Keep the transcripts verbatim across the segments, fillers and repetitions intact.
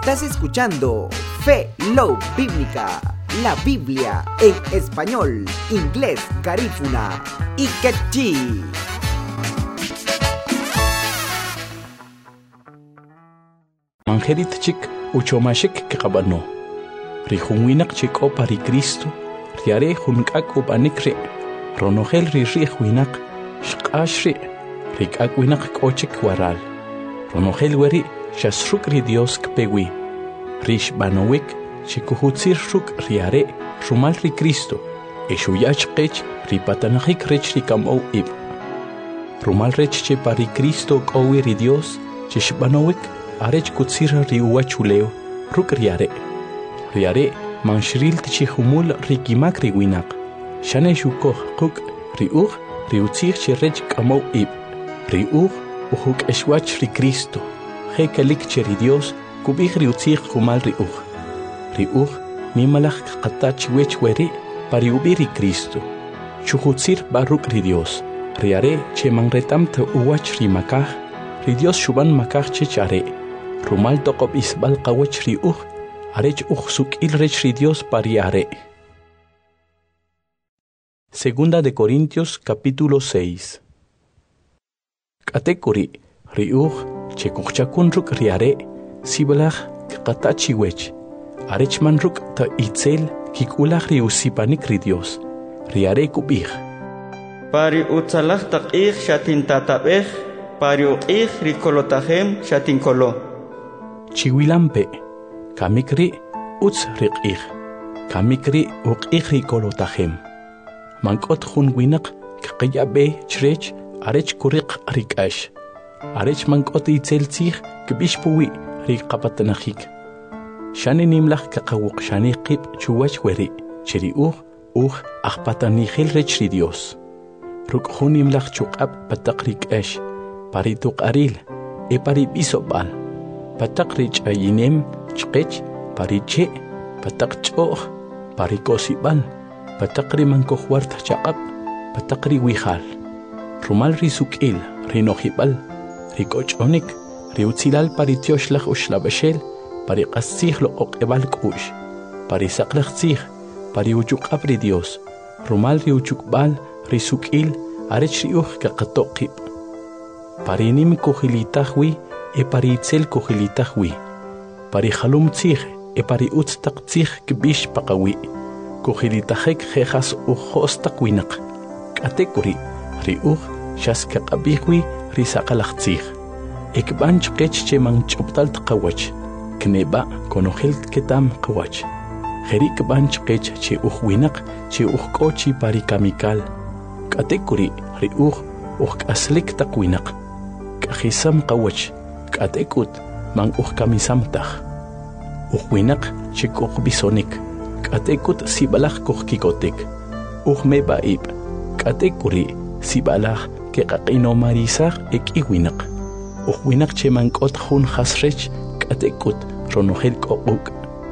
Estás escuchando Fe Love Bíblica, la Biblia en español, inglés, garífuna y quechí. Manjerit chik uchomashik kekabano. Rijunwinak chik opari Cristo, riare junkak upanikre, ronogel ririch winak, shkashri, rikak winak kochik waral. Ronogel weri, shasruk ri Dios kpewi. Rish banowik, chikuhutzir ruk riare, rumal ri Cristo, eshuyach kech, ripatanahik rech rikam o ib. Rumal rech che pari Cristo kowi ri Dios, chishbanowik, arech kutsira riuwa chuleo, ruk riare. Riare, manshiril tichihumul rikimak riwinak. Shane shukoh kuk, riuch, riutzir chirech kamo ib. Riuch, uhuk eshwach ri Cristo. Hekelik cheri Dios, kubih riutzir kumal riuch. Riuch, mimalach katach wech weri, pariubi ri Cristo. Chuhutzir baruk ri Dios. Riare, che mangretam te uwach ri makah, ri Dios shuban makah chechare. Rumal tokob isbal kawach ri uch, arech uch suk il rech ri Dios pariare. Segunda de Corintios capítulo seis. Katekuri, ri uch, che kuchakun ruk riare, sibalach katachi wech. Arech man ruk ta itzel, kikulach ri usipanik ri Dios. Riare kubih. Pari utzalach takich shatin tatabech, pari uich rikolotahem shatin kolo. Chiwilampe, kamikri utz riqih, kamikri uqih rikolotahem. Mankot hun winak kqiyabe chrech arech kuriq rikash. Arech mankot itzeltzih kbish puwi riqapatanahik. Shani nimlach kakawuk shani qib chuwach weri, cheri uh, uh, ahpatanihil rech ri Dios. Ruk hun nimlach chukab patakrik ash, parituk aril, e paribisobal. Patakrich ayinem, chkech, pariche, patakchoh, parikosibal, patakri mankohwart chakap, patakri wihal. Rumal risukil, rinohibal, rikochonik, riutzilal paritioslach ushlabashel, parikasih lo okebal kush, parisaklachzih, pariuchukab ri Dios, rumal riuchukbal, risukil, arech riuch kakatokib. Parinim kohilitahwi, e pari itzel kohilitahwi. Pari halum tzih, e pari utztak tzih kbish pakawi. Kohilitahek jejas ujos takwinak. Katekuri, ri uj, shas kakabihwi, ri sakalach tzih. Ekbanch kech che mang choptal takawach. Kneba, konohel ketam kawach. Jerik banch kech che ujwinak, che ujkochi pari kamikal. Katekuri, ri uj, uj aslik takwinak. Kahisam kawach. Katekut mang uh kamisamtah. Uhwinak chik uh bisonik. Katekut sibalach kuh kikotik. Uh me baib. Katekuri sibalach ke kakino marisach ek iwinak. Uhwinak che mankot hun hasrech. Katekut ronohel kokuk.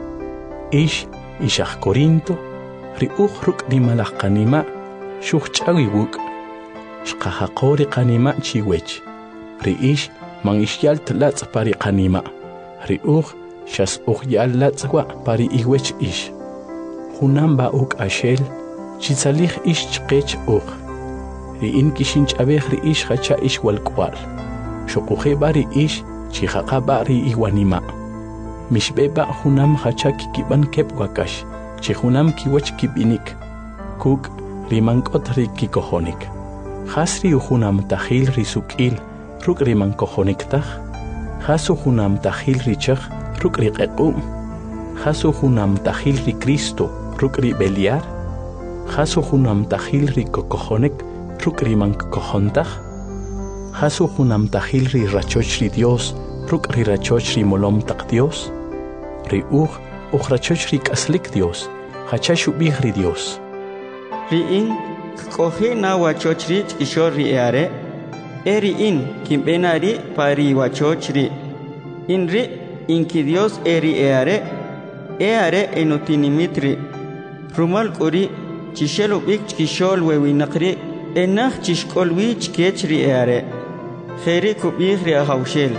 Ish ishach Corinto. Ri uh ruk nimalach kanima. Shuch chawiwuk. Shkahakori kanima chiwech. Ri ish mang isyal tlatz pari kanima. Ri uch, shas uch yal latzwa pari iwech ish. Hunam ba uk ashel, chitzalich ish chkech uch. Ri in kishinch abech ri ish hacha ish walkwal. Shokuhe bari ish, chihaka bari iwanima. Mishbeba hunam hacha kikiban kep wakash, chihunam kiwach kibinik. Kuk, ri mankot ri kikohonik. Hasri uhunam tahil ri sukil, ruk riman kohoniktah, hasu hunam tahil richach, ruk riqequm, hasu hunam tahil ri Cristo, ruk ri beliar, hasu hunam tahil ri kokohonek, ruk riman kohontah, hasu hunam tahil ri rachoch ri Dios, ruk ri rachoch ri molom tak Dios, ri uj, uj rachoch ri kaslik Dios, hachashubih ri Dios. Ri in, kohe na wachoch ri chkishor ri eare, Eri in kimbenari pari wachochri. Inri inki Dios eri eare. Eare enutinimitri. Rumal kuri chishelo bik chkishol wewinakri. Enach chishkol wi chkechri eare. Kheri kubihri ahawshel.